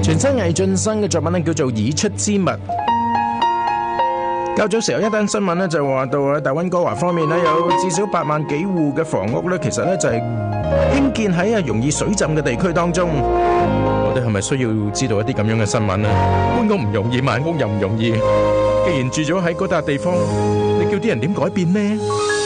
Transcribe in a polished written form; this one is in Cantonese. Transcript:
全新魏晉生嘅作品咧叫做《已出之物》。較早時有一單新聞咧，就話到喺大溫哥華方面咧，有至少8萬幾戶嘅房屋咧，其實咧就係興建喺容易水浸嘅地區當中。我哋係咪需要知道一啲咁樣嘅新聞呢？搬屋唔容易，買屋又唔容易。既然住咗喺嗰笪地方，你叫啲人點改變呢？